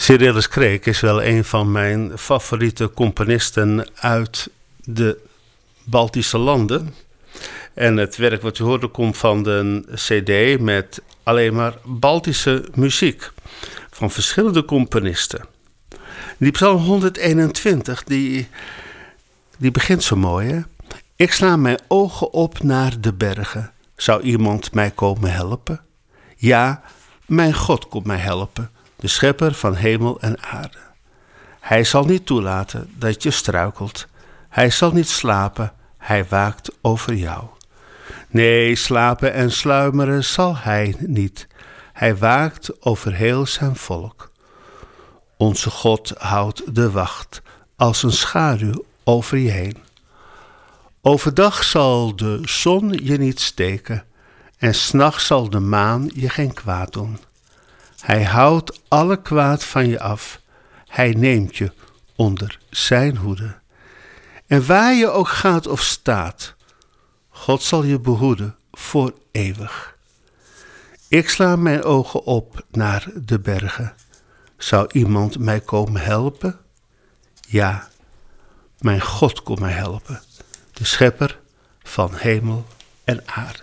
Cyrillus Kreek is wel een van mijn favoriete componisten uit de Baltische landen. En het werk wat u hoorde komt van de cd met alleen maar Baltische muziek van verschillende componisten. Die psalm 121, die begint zo mooi, hè? Ik sla mijn ogen op naar de bergen. Zou iemand mij komen helpen? Ja, mijn God komt mij helpen, de schepper van hemel en aarde. Hij zal niet toelaten dat je struikelt. Hij zal niet slapen, hij waakt over jou. Nee, slapen en sluimeren zal hij niet. Hij waakt over heel zijn volk. Onze God houdt de wacht als een schaduw over je heen. Overdag zal de zon je niet steken en 's nachts zal de maan je geen kwaad doen. Hij houdt alle kwaad van je af. Hij neemt je onder zijn hoede. En waar je ook gaat of staat, God zal je behoeden voor eeuwig. Ik sla mijn ogen op naar de bergen. Zou iemand mij komen helpen? Ja, mijn God komt mij helpen, de schepper van hemel en aarde.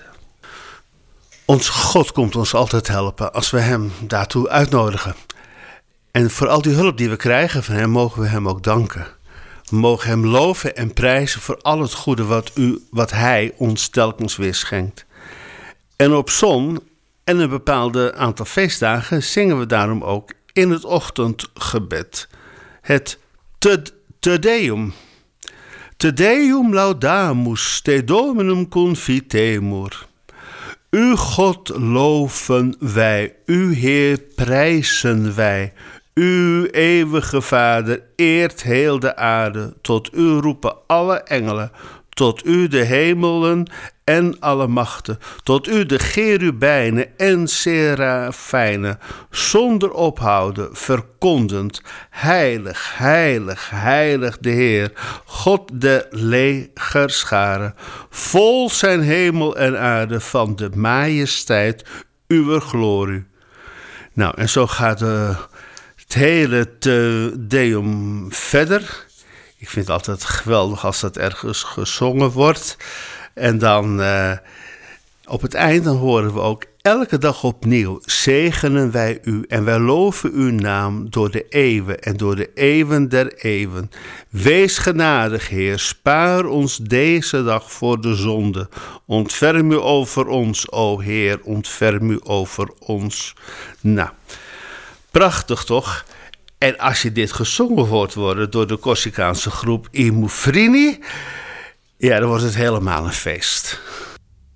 Onze God komt ons altijd helpen als we hem daartoe uitnodigen. En voor al die hulp die we krijgen van hem mogen we hem ook danken. We mogen hem loven en prijzen voor al het goede wat hij ons telkens weer schenkt. En op zon en een bepaalde aantal feestdagen zingen we daarom ook in het ochtendgebed het Te Deum. Te Deum laudamus, te Dominum confitemur. Uw God loven wij, uw Heer prijzen wij. Uw eeuwige Vader eert heel de aarde. Tot u roepen alle engelen. Tot u de hemelen en alle machten. Tot u de cherubijnen en serafijnen. Zonder ophouden, verkondend. Heilig, heilig, heilig de Heer. God der legerscharen. Vol zijn hemel en aarde van de majesteit uwer glorie. Nou, en zo gaat het hele Te Deum verder. Ik vind het altijd geweldig als dat ergens gezongen wordt. En dan op het eind dan horen we ook elke dag opnieuw. Zegenen wij u en wij loven uw naam door de eeuwen en door de eeuwen der eeuwen. Wees genadig, Heer, spaar ons deze dag voor de zonde. Ontferm u over ons, o Heer, ontferm u over ons. Nou, prachtig toch? En als je dit gezongen hoort worden door de Corsicaanse groep I Mufrini, ja, dan wordt het helemaal een feest.